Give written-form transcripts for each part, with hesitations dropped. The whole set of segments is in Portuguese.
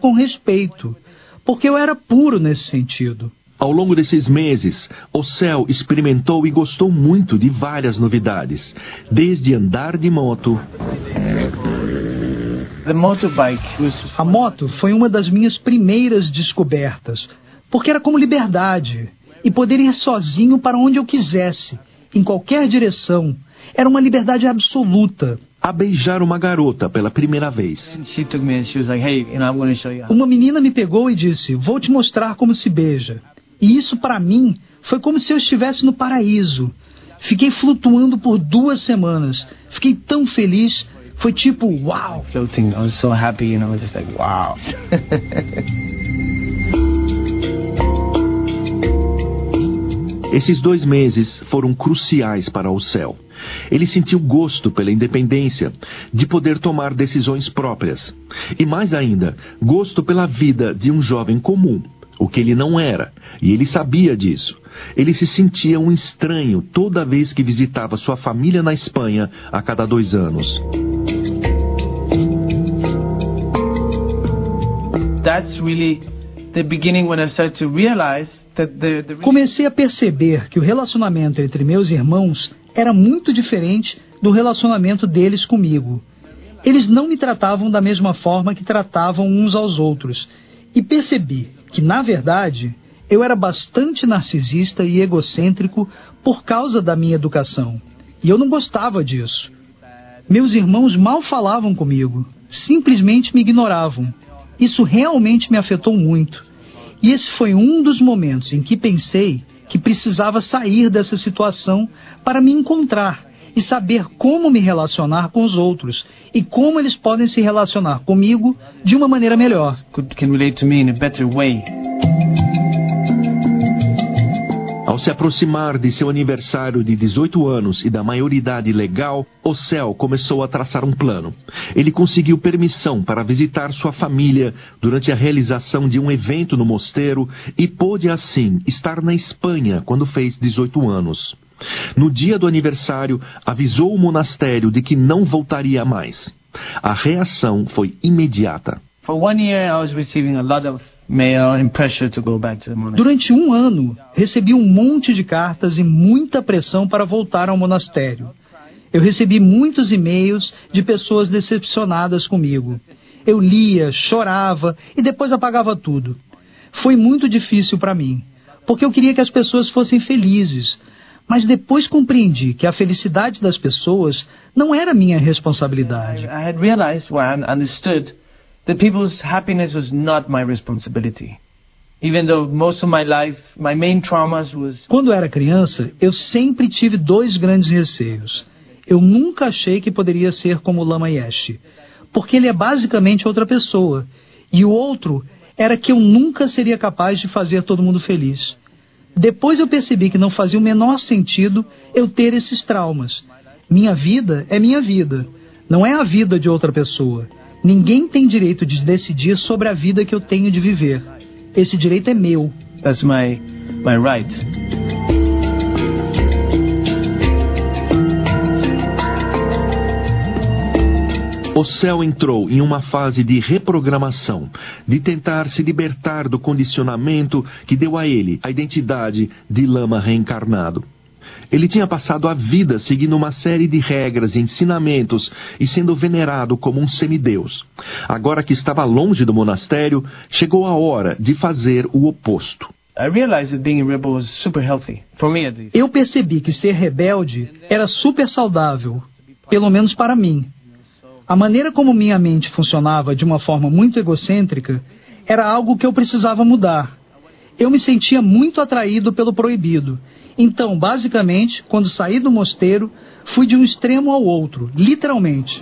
com respeito, porque eu era puro nesse sentido. Ao longo desses meses, Ocel experimentou e gostou muito de várias novidades, desde andar de moto. A moto foi uma das minhas primeiras descobertas, porque era como liberdade, e poder ir sozinho para onde eu quisesse, em qualquer direção. Era uma liberdade absoluta. A beijar uma garota pela primeira vez. Uma menina me pegou e disse, vou te mostrar como se beija. E isso para mim foi como se eu estivesse no paraíso. Fiquei flutuando por 2 semanas. Fiquei tão feliz. Foi tipo, uau! Floating, I was so happy, I was just like, wow. Esses 2 meses foram cruciais para Ocel. Ele sentiu gosto pela independência, de poder tomar decisões próprias. E mais ainda, gosto pela vida de um jovem comum, o que ele não era, e ele sabia disso. Ele se sentia um estranho toda vez que visitava sua família na Espanha a cada 2 anos. That's really the beginning when I started to realize that Comecei a perceber que o relacionamento entre meus irmãos era muito diferente do relacionamento deles comigo. Eles não me tratavam da mesma forma que tratavam uns aos outros. E percebi que, na verdade, eu era bastante narcisista e egocêntrico por causa da minha educação. E eu não gostava disso. Meus irmãos mal falavam comigo, simplesmente me ignoravam. Isso realmente me afetou muito. E esse foi um dos momentos em que pensei que precisava sair dessa situação para me encontrar e saber como me relacionar com os outros e como eles podem se relacionar comigo de uma maneira melhor. can relate to me in a better way. Ao se aproximar de seu aniversário de 18 anos e da maioridade legal, Ocel começou a traçar um plano. Ele conseguiu permissão para visitar sua família durante a realização de um evento no mosteiro e pôde, assim, estar na Espanha quando fez 18 anos. No dia do aniversário, avisou o monastério de que não voltaria mais. A reação foi imediata. For 1 year, I was receiving a lot of mail and pressure to go back to the monastery. Durante 1 ano, recebi um monte de cartas e muita pressão para voltar ao monastério. Eu recebi muitos e-mails de pessoas decepcionadas comigo. Eu lia, chorava e depois apagava tudo. Foi muito difícil para mim, porque eu queria que as pessoas fossem felizes. Mas depois compreendi que a felicidade das pessoas não era minha responsabilidade. I had realized, when I understood, that people's happiness was not my responsibility. Even though most of my life, my main traumas was... Quando era criança, eu sempre tive 2 grandes receios. Eu nunca achei que poderia ser como Lama Yeshe, porque ele é basicamente outra pessoa. E o outro era que eu nunca seria capaz de fazer todo mundo feliz. Depois eu percebi que não fazia o menor sentido eu ter esses traumas. Minha vida é minha vida, não é a vida de outra pessoa. Ninguém tem direito de decidir sobre a vida que eu tenho de viver. Esse direito é meu. That's my right. Ocel entrou em uma fase de reprogramação, de tentar se libertar do condicionamento que deu a ele a identidade de lama reencarnado. Ele tinha passado a vida seguindo uma série de regras e ensinamentos e sendo venerado como um semideus. Agora que estava longe do monastério, chegou a hora de fazer o oposto. Eu percebi que ser rebelde era super saudável, pelo menos para mim. A maneira como minha mente funcionava de uma forma muito egocêntrica era algo que eu precisava mudar. Eu me sentia muito atraído pelo proibido. Então, basicamente, quando saí do mosteiro, fui de um extremo ao outro, literalmente.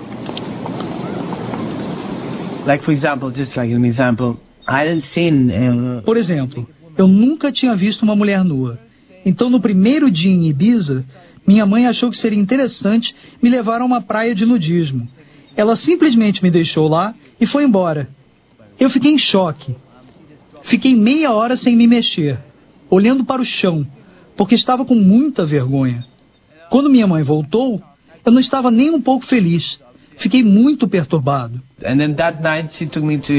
Por exemplo, eu nunca tinha visto uma mulher nua. Então, no primeiro dia em Ibiza, minha mãe achou que seria interessante me levar a uma praia de nudismo. Ela simplesmente me deixou lá e foi embora. Eu fiquei em choque. Fiquei meia hora sem me mexer, olhando para o chão, porque estava com muita vergonha. Quando minha mãe voltou, eu não estava nem um pouco feliz. Fiquei muito perturbado. And then that night she took me to